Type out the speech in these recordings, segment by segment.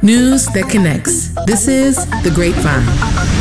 News that connects. This is The Grapevine.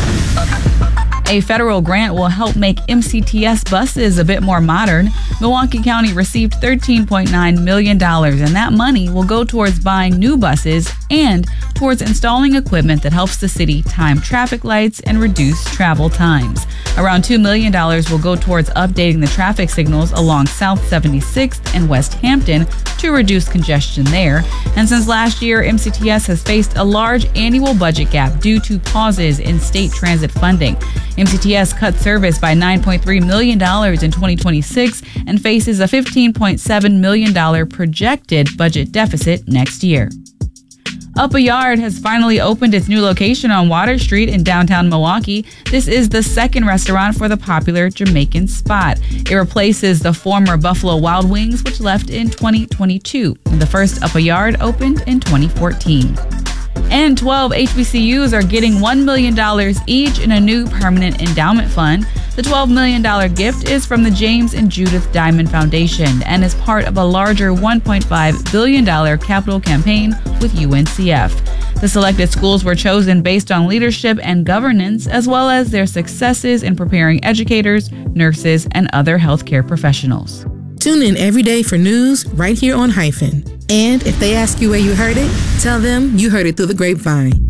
A federal grant will help make MCTS buses a bit more modern. Milwaukee County received $13.9 million, and that money will go towards buying new buses and towards installing equipment that helps the city time traffic lights and reduce travel times. Around $2 million will go towards updating the traffic signals along South 76th and West Hampton to reduce congestion there. And since last year, MCTS has faced a large annual budget gap due to pauses in state transit funding. MCTS cut service by $9.3 million in 2026 and faces a $15.7 million projected budget deficit next year. Up a Yard has finally opened its new location on Water Street in downtown Milwaukee. This is the second restaurant for the popular Jamaican spot. It replaces the former Buffalo Wild Wings, which left in 2022. The first Up a Yard opened in 2014. And 12 HBCUs are getting $1 million each in a new permanent endowment fund. The $12 million gift is from the James and Judith Diamond Foundation and is part of a larger $1.5 billion capital campaign with UNCF. The selected schools were chosen based on leadership and governance, as well as their successes in preparing educators, nurses, and other healthcare professionals. Tune in every day for news right here on Hyphen. And if they ask you where you heard it, tell them you heard it through the grapevine.